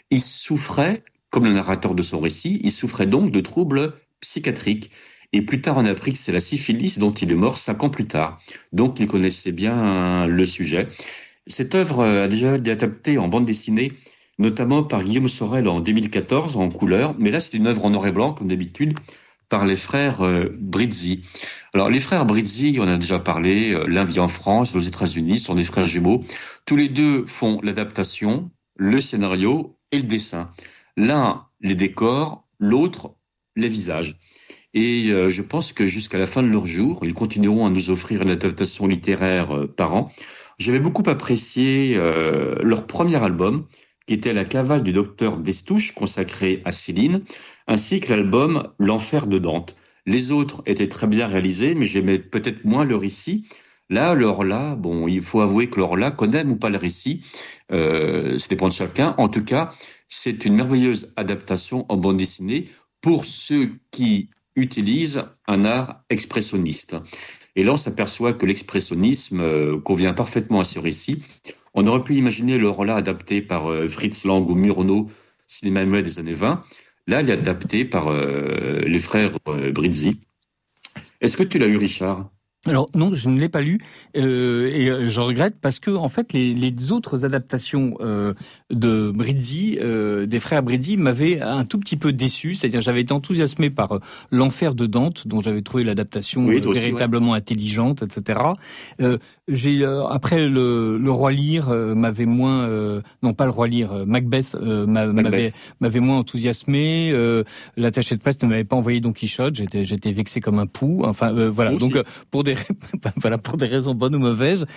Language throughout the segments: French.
Il souffrait, comme le narrateur de son récit, il souffrait donc de troubles psychiatriques. Et plus tard, on a appris que c'est la syphilis dont il est mort 5 ans plus tard. Donc, il connaissait bien le sujet. Cette œuvre a déjà été adaptée en bande dessinée, notamment par Guillaume Sorel en 2014 en couleur. Mais là, c'est une œuvre en noir et blanc, comme d'habitude, par les frères Brizzi. Alors, les frères Brizzi, on a déjà parlé, l'un vit en France, l'autre aux États-Unis, sont des frères jumeaux. Tous les deux font l'adaptation, le scénario et le dessin. L'un les décors, l'autre les visages. Et je pense que jusqu'à la fin de leur jour, ils continueront à nous offrir une adaptation littéraire par an. J'avais beaucoup apprécié leur premier album, qui était La cavale du docteur Destouches, consacré à Céline, ainsi que l'album L'enfer de Dante. Les autres étaient très bien réalisés, mais j'aimais peut-être moins le récit. Là, Laure-là, bon, il faut avouer que Laure-là, qu'on aime ou pas le récit, ça dépend de chacun. En tout cas, c'est une merveilleuse adaptation en bande dessinée pour ceux qui utilisent un art expressionniste. Et là, on s'aperçoit que l'expressionnisme convient parfaitement à ce récit. On aurait pu imaginer le rôle adapté par Fritz Lang ou Murnau, cinéma muet des années 20. Là, il est adapté par les frères Brizzi. Est-ce que tu l'as lu, Richard? Alors non, je ne l'ai pas lu et je regrette parce que en fait les autres adaptations de Brizzi, des frères Brizzi, m'avaient un tout petit peu déçu. C'est-à-dire j'avais été enthousiasmé par l'Enfer de Dante, dont j'avais trouvé l'adaptation Oui, toi aussi, ouais. véritablement intelligente, etc. J'ai après le Roi Lear m'avait moins, non pas le Roi Lear, Macbeth m'avait moins enthousiasmé. L'attaché de presse ne m'avait pas envoyé Don Quichotte. J'étais vexé comme un pou. Enfin voilà. Donc pour des voilà, pour des raisons bonnes ou mauvaises,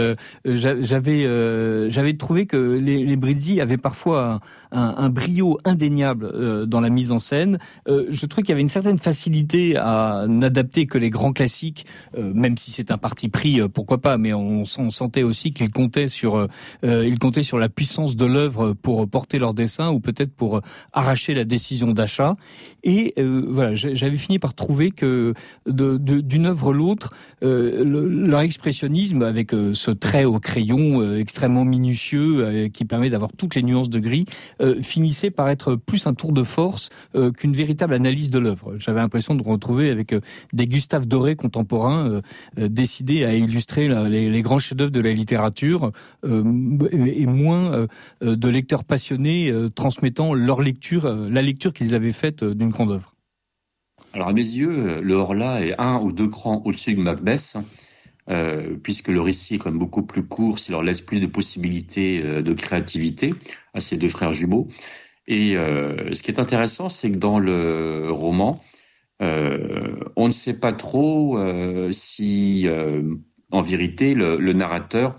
j'avais trouvé que les Brizzi avaient parfois un brio indéniable dans la mise en scène. Je trouvais qu'il y avait une certaine facilité à n'adapter que les grands classiques, même si c'est un parti pris, pourquoi pas, mais on sentait aussi qu'ils comptaient sur la puissance de l'œuvre pour porter leur dessin ou peut-être pour arracher la décision d'achat. Et voilà, j'avais fini par trouver que d'une œuvre à l'autre, leur expressionnisme avec ce trait au crayon extrêmement minutieux qui permet d'avoir toutes les nuances de gris finissait par être plus un tour de force qu'une véritable analyse de l'œuvre. J'avais l'impression de retrouver avec des Gustave Doré contemporains décidés à illustrer les grands chefs-d'œuvre de la littérature et moins de lecteurs passionnés transmettant leur lecture, la lecture qu'ils avaient faite d'une grande œuvre. Alors à mes yeux, le Horla est un ou deux crans au-dessus de Macbeth, puisque le récit est quand même beaucoup plus court, ça leur laisse plus de possibilités de créativité à ces deux frères jumeaux. Et ce qui est intéressant, c'est que dans le roman, on ne sait pas trop si, en vérité, le narrateur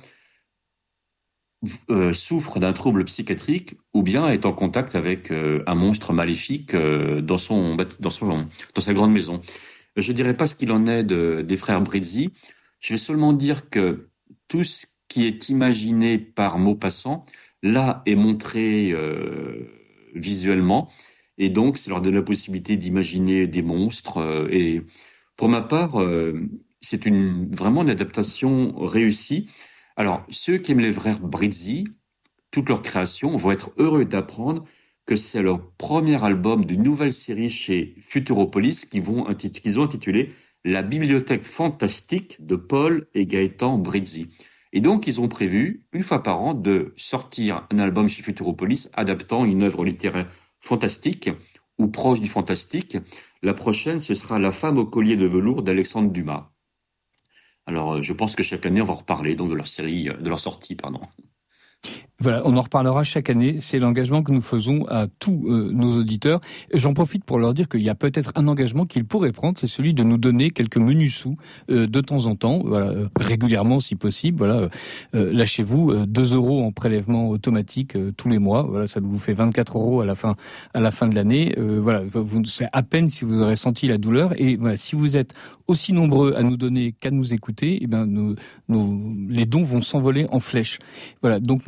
souffre d'un trouble psychiatrique ou bien est en contact avec un monstre maléfique dans sa grande maison. Je dirais pas ce qu'il en est des frères Brizzi. Je vais seulement dire que tout ce qui est imaginé par Maupassant, là, est montré visuellement. Et donc, ça leur donne la possibilité d'imaginer des monstres. Et pour ma part, c'est vraiment une adaptation réussie. Alors, ceux qui aiment les frères Brizzi, toutes leurs créations, vont être heureux d'apprendre que c'est leur premier album d'une nouvelle série chez Futuropolis qu'ils ont intitulé La Bibliothèque Fantastique de Paul et Gaëtan Brizzi. Et donc, ils ont prévu, une fois par an, de sortir un album chez Futuropolis adaptant une œuvre littéraire fantastique ou proche du fantastique. La prochaine, ce sera La femme au collier de velours d'Alexandre Dumas. Alors, je pense que chaque année, on va reparler donc de leur série, de leur sortie, pardon. Voilà, on en reparlera chaque année. C'est l'engagement que nous faisons à tous nos auditeurs. J'en profite pour leur dire qu'il y a peut-être un engagement qu'ils pourraient prendre, c'est celui de nous donner quelques menus sous de temps en temps, voilà, régulièrement si possible. Voilà, lâchez-vous 2 € en prélèvement automatique tous les mois. Voilà, ça vous fait 24 € à la fin de l'année. Voilà, c'est à peine si vous aurez senti la douleur. Et voilà, si vous êtes aussi nombreux à nous donner qu'à nous écouter, eh ben les dons vont s'envoler en flèche. Voilà, donc n'hésitez pas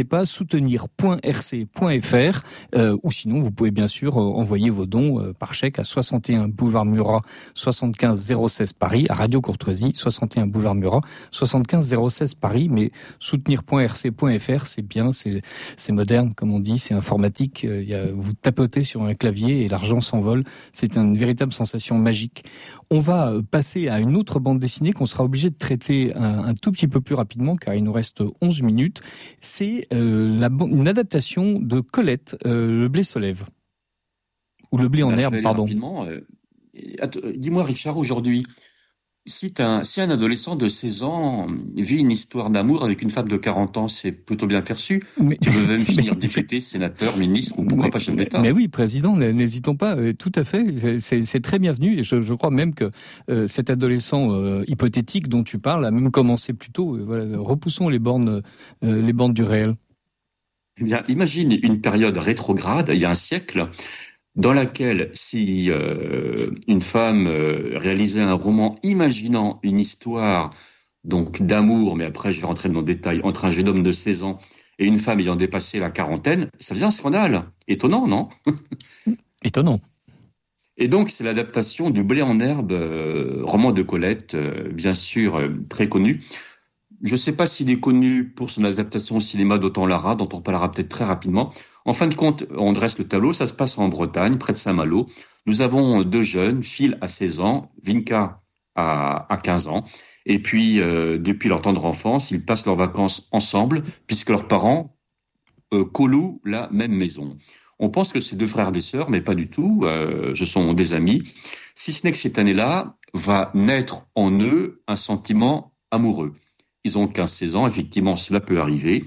pas, soutenir.rc.fr, ou sinon vous pouvez bien sûr envoyer vos dons par chèque à 61 boulevard Murat 75 016 Paris, à Radio Courtoisie, 61 boulevard Murat 75 016 Paris. Mais soutenir.rc.fr, c'est bien, c'est moderne comme on dit, c'est informatique. Vous tapotez sur un clavier et l'argent s'envole. C'est une véritable sensation magique. On va passer à une autre bande dessinée qu'on sera obligé de traiter un tout petit peu plus rapidement car il nous reste 11 minutes. C'est une adaptation de Colette, Le blé se lève. Ou Le blé en herbe, pardon. Rapidement, dis-moi Richard, aujourd'hui, si un adolescent de 16 ans vit une histoire d'amour avec une femme de 40 ans, c'est plutôt bien perçu. Tu veux même finir député, sénateur, ministre ou pourquoi pas chef d'État. Mais oui, président, n'hésitons pas, tout à fait. C'est très bienvenu et je crois même que cet adolescent hypothétique dont tu parles a même commencé plus tôt. Voilà, repoussons les bornes du réel. Eh bien, imagine une période rétrograde, il y a un siècle, dans laquelle si une femme réalisait un roman imaginant une histoire donc d'amour, mais après je vais rentrer dans le détail, entre un jeune homme de 16 ans et une femme ayant dépassé la quarantaine, ça faisait un scandale. Étonnant, non? Étonnant. Et donc c'est l'adaptation du Blé en herbe, roman de Colette, bien sûr très connu. Je ne sais pas s'il est connu pour son adaptation au cinéma d'Autant Lara, dont on parlera peut-être très rapidement. En fin de compte, on dresse le tableau, ça se passe en Bretagne, près de Saint-Malo. Nous avons deux jeunes, Phil à 16 ans, Vinka à 15 ans. Et puis, depuis leur tendre enfance, ils passent leurs vacances ensemble, puisque leurs parents colouent la même maison. On pense que c'est deux frères et des sœurs, mais pas du tout, ce sont des amis. Si ce n'est que cette année-là, va naître en eux un sentiment amoureux. Ils ont 15-16 ans, effectivement, cela peut arriver.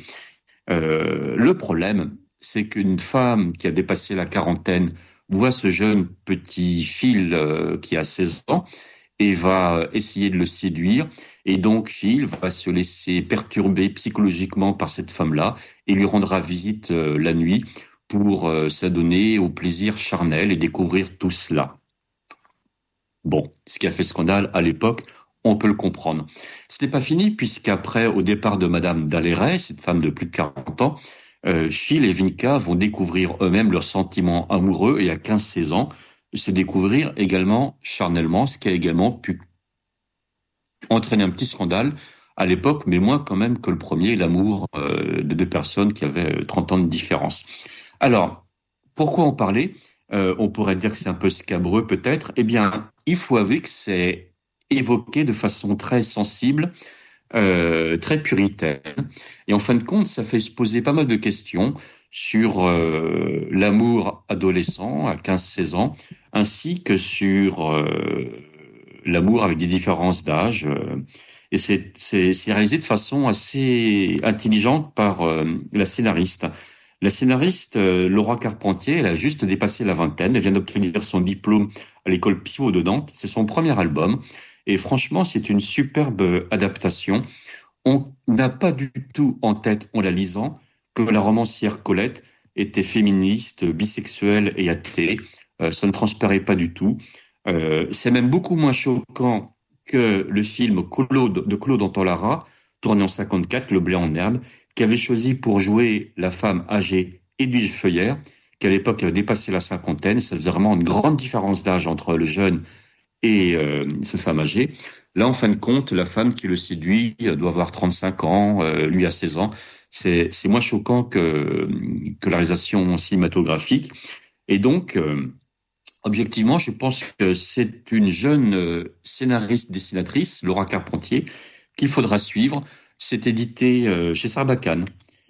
Le problème, c'est qu'une femme qui a dépassé la quarantaine voit ce jeune petit Phil qui a 16 ans et va essayer de le séduire. Et donc, Phil va se laisser perturber psychologiquement par cette femme-là et lui rendra visite la nuit pour s'adonner au plaisir charnel et découvrir tout cela. Bon, ce qui a fait scandale à l'époque, on peut le comprendre. Ce n'est pas fini, puisqu'après, au départ de Madame d'Aléret, cette femme de plus de 40 ans, Phil et Vinka vont découvrir eux-mêmes leurs sentiments amoureux et à 15-16 ans, se découvrir également charnellement, ce qui a également pu entraîner un petit scandale à l'époque, mais moins quand même que le premier, l'amour de deux personnes qui avaient 30 ans de différence. Alors, pourquoi en parler ? On pourrait dire que c'est un peu scabreux peut-être. Eh bien, il faut avouer que c'est évoqué de façon très sensible, très puritaine. Et en fin de compte, ça fait se poser pas mal de questions sur l'amour adolescent à 15-16 ans, ainsi que sur l'amour avec des différences d'âge. Et c'est réalisé de façon assez intelligente par la scénariste. La scénariste Laura Carpentier, elle a juste dépassé la vingtaine. Elle vient d'obtenir son diplôme à l'école Pivot de Nantes. C'est son premier album. Et franchement, c'est une superbe adaptation. On n'a pas du tout en tête, en la lisant, que la romancière Colette était féministe, bisexuelle et athée. Ça ne transparaît pas du tout. C'est même beaucoup moins choquant que le film de Claude Anton-Lara, tourné en 54, Le blé en herbe, qui avait choisi pour jouer la femme âgée Edwige Feuillère, qui à l'époque avait dépassé la cinquantaine. Ça faisait vraiment une grande différence d'âge entre le jeune et cette femme âgée. Là, en fin de compte, la femme qui le séduit doit avoir 35 ans, lui a 16 ans. C'est moins choquant que la réalisation cinématographique. Et donc, objectivement, je pense que c'est une jeune scénariste-dessinatrice, Laura Carpentier, qu'il faudra suivre. C'est édité chez Sarbacane.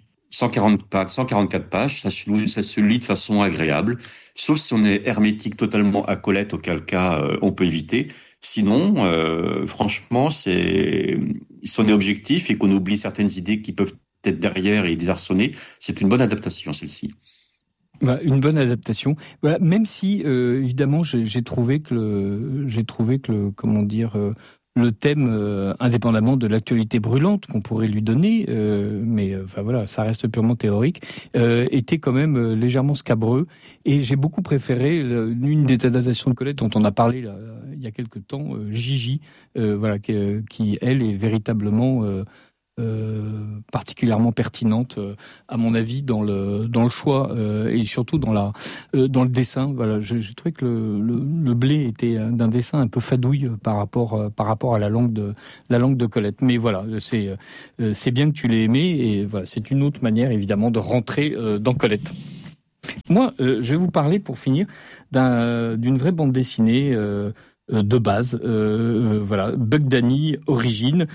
144 pages, ça se lit de façon agréable, sauf si on est hermétique totalement à Colette, auquel cas on peut éviter. Sinon, franchement, si on est objectif et qu'on oublie certaines idées qui peuvent être derrière et désarçonner, c'est une bonne adaptation, celle-ci. Bah, une bonne adaptation. Voilà, même si évidemment j'ai trouvé que le comment dire le thème, indépendamment de l'actualité brûlante qu'on pourrait lui donner, mais enfin voilà, ça reste purement théorique, était quand même légèrement scabreux. Et j'ai beaucoup préféré une des adaptations de Colette dont on a parlé là, il y a quelque temps, Gigi, voilà, qui elle est véritablement particulièrement pertinente, à mon avis, dans le choix et surtout dans le dessin. Voilà, j'ai trouvé que le blé était d'un dessin un peu fadouille par rapport à la langue de Colette. Mais voilà, c'est bien que tu l'aies aimé et voilà, c'est une autre manière évidemment de rentrer dans Colette. Moi, je vais vous parler pour finir d'une vraie bande dessinée. De base, voilà, Buck Danny Origine.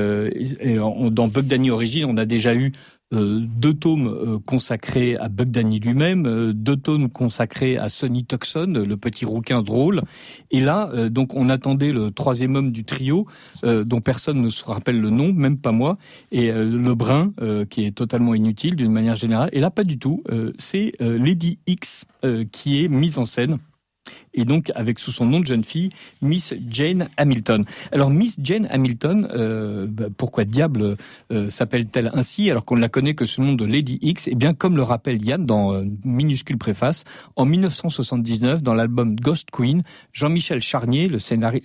Dans Buck Danny Origine, on a déjà eu 2 tomes consacrés à Buck Danny lui-même, 2 tomes consacrés à Sonny Tucson, le petit rouquin drôle. Et là, donc, on attendait le 3e homme du trio, dont personne ne se rappelle le nom, même pas moi, et le brun, qui est totalement inutile d'une manière générale. Et là, pas du tout. C'est Lady X qui est mise en scène. Et donc avec sous son nom de jeune fille, Miss Jane Hamilton. Alors Miss Jane Hamilton, pourquoi diable s'appelle-t-elle ainsi alors qu'on ne la connaît que sous le nom de Lady X? Eh bien comme le rappelle Yann dans minuscule préface, en 1979 dans l'album Ghost Queen, Jean-Michel Charnier, le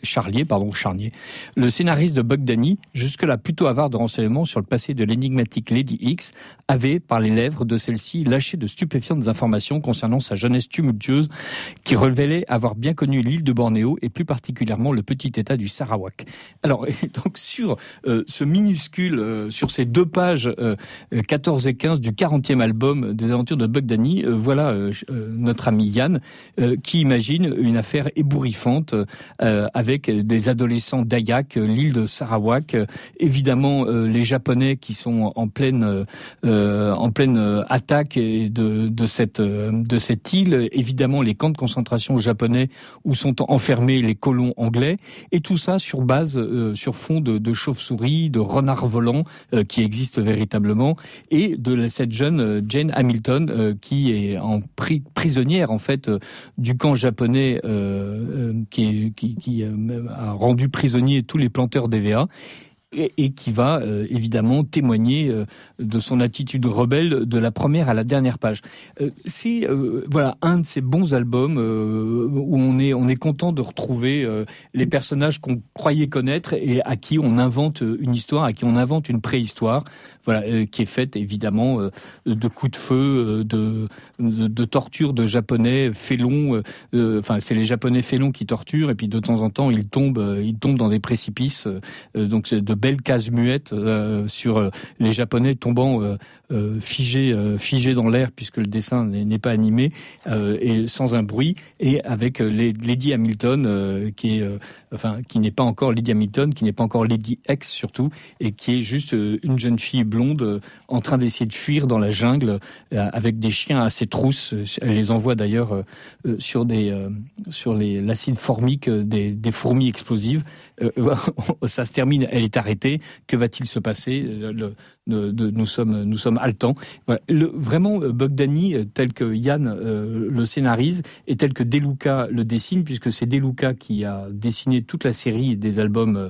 scénariste de Buck Danny, jusque-là plutôt avare de renseignements sur le passé de l'énigmatique Lady X, avait par les lèvres de celle-ci lâché de stupéfiantes informations concernant sa jeunesse tumultueuse qui révélait avoir bien connu l'île de Bornéo et plus particulièrement le petit état du Sarawak. Alors donc sur ce minuscule, sur ces 2 pages 14 et 15 du 40e album des aventures de Buck Danny, voilà notre ami Yann qui imagine une affaire ébouriffante avec des adolescents Dayak, l'île de Sarawak, évidemment les Japonais qui sont en pleine attaque de cette île, évidemment les camps de concentration japonais où sont enfermés les colons anglais, et tout ça sur fond de chauves-souris, de renards volants qui existent véritablement, et de cette jeune Jane Hamilton qui est prisonnière en fait du camp japonais qui a rendu prisonniers tous les planteurs d'EVA. Et qui va évidemment témoigner de son attitude rebelle de la première à la dernière page. C'est voilà un de ces bons albums où on est content de retrouver les personnages qu'on croyait connaître et à qui on invente une histoire, à qui on invente une préhistoire. Voilà, qui est faite évidemment de coups de feu, de torture de japonais félons. Enfin, c'est les japonais félons qui torturent et puis de temps en temps ils tombent dans des précipices. Donc c'est de belles cases muettes sur les japonais tombant figés dans l'air puisque le dessin n'est pas animé et sans un bruit, et avec Lady Hamilton qui n'est pas encore Lady Hamilton, qui n'est pas encore Lady X surtout, et qui est juste une jeune fille blonde en train d'essayer de fuir dans la jungle avec des chiens à ses trousses. Elle les envoie d'ailleurs sur l'acide formique des fourmis explosives. Ça se termine, elle est arrêtée. Que va-t-il se passer? Nous sommes haletants. Voilà. Vraiment, Buck Danny, tel que Yann le scénarise et tel que De Luca le dessine, puisque c'est De Luca qui a dessiné toute la série des albums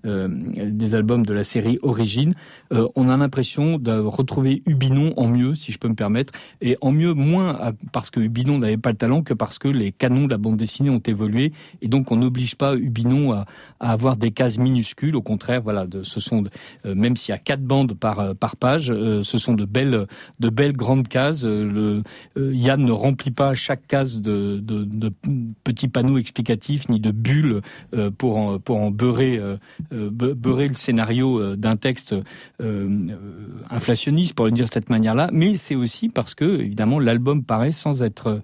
de la série Origine. On a l'impression de retrouver Hubinon en mieux, si je peux me permettre, et en mieux moins parce que Hubinon n'avait pas le talent que parce que les canons de la bande dessinée ont évolué, et donc on n'oblige pas Hubinon à avoir des cases minuscules. Au contraire, voilà, ce sont même s'il y a 4 bandes par page, ce sont de belles grandes cases. Yann ne remplit pas chaque case de petits panneaux explicatifs ni de bulles pour en beurrer le scénario d'un texte inflationniste, pour le dire de cette manière-là. Mais c'est aussi parce que évidemment l'album paraît sans être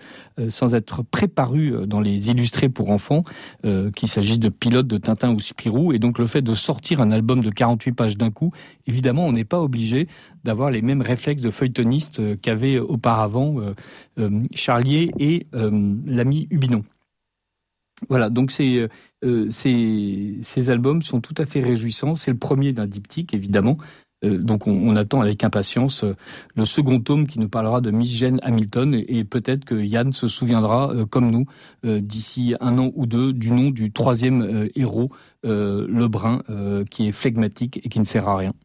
préparu dans les illustrés pour enfants, qu'il s'agisse de Pilote, de Tintin ou Spirou, et donc le fait de sortir un album de 48 pages d'un coup, évidemment on n'est pas obligé d'avoir les mêmes réflexes de feuilletoniste qu'avaient auparavant Charlier et l'ami Hubinon. Voilà, donc ces albums sont tout à fait réjouissants. C'est le premier d'un diptyque, évidemment. Donc on attend avec impatience le second tome qui nous parlera de Miss Jane Hamilton, et peut-être que Yann se souviendra, comme nous, d'ici 1 an ou 2, du nom du 3e héros, le brun, qui est flegmatique et qui ne sert à rien.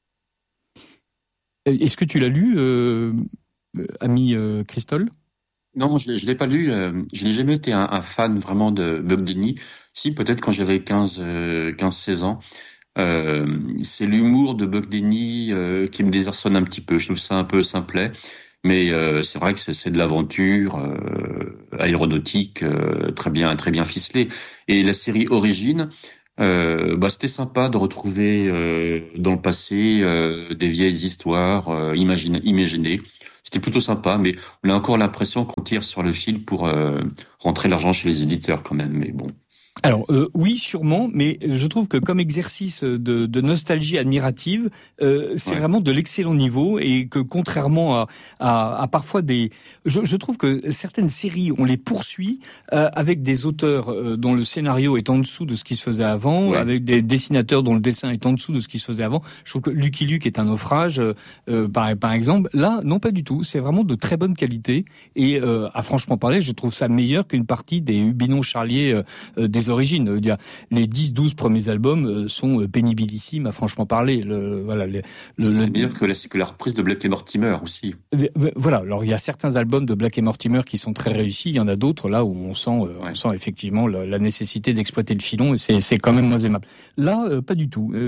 Est-ce que tu l'as lu, ami Christol? Non, je l'ai pas lu. Je n'ai jamais été un fan vraiment de Buck Danny. Si, peut-être quand j'avais 15-16 ans. C'est l'humour de Bugdeny qui me désarçonne un petit peu. Je trouve ça un peu simplet, mais c'est vrai que c'est de l'aventure aéronautique très bien ficelée. Et la série Origine, c'était sympa de retrouver dans le passé des vieilles histoires imaginées. C'était plutôt sympa, mais on a encore l'impression qu'on tire sur le fil pour rentrer l'argent chez les éditeurs quand même. Mais bon. Alors oui, sûrement, mais je trouve que comme exercice de nostalgie admirative, c'est vraiment de l'excellent niveau et que contrairement à parfois je trouve que certaines séries, on les poursuit avec des auteurs dont le scénario est en dessous de ce qui se faisait avant, avec des dessinateurs dont le dessin est en dessous de ce qui se faisait avant. Je trouve que Lucky Luke est un naufrage, par exemple. Là, non, pas du tout. C'est vraiment de très bonne qualité et à franchement parler, je trouve ça meilleur qu'une partie des Hubinon Charlier des origines. Les 10-12 premiers albums sont pénibilissimes à franchement parler. C'est meilleur que la reprise de Black et Mortimer aussi. Voilà. Alors il y a certains albums de Black et Mortimer qui sont très réussis. Il y en a d'autres là où on sent effectivement la nécessité d'exploiter le filon et c'est quand même moins aimable. Là, pas du tout.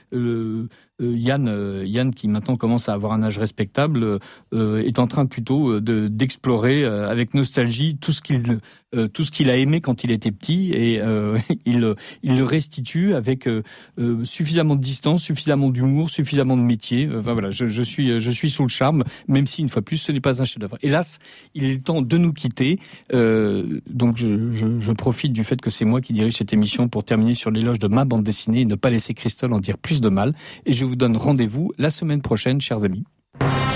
Yann, qui maintenant commence à avoir un âge respectable, est en train plutôt d'explorer avec nostalgie tout ce qu'il a aimé quand il était petit et il le restitue avec suffisamment de distance, suffisamment d'humour, suffisamment de métier. Enfin voilà, je suis sous le charme, même si une fois plus ce n'est pas un chef-d'œuvre. Hélas, il est temps de nous quitter. Donc je profite du fait que c'est moi qui dirige cette émission pour terminer sur l'éloge de ma bande dessinée et ne pas laisser Christelle en dire plus de mal. Et je vous donne rendez-vous la semaine prochaine, chers amis.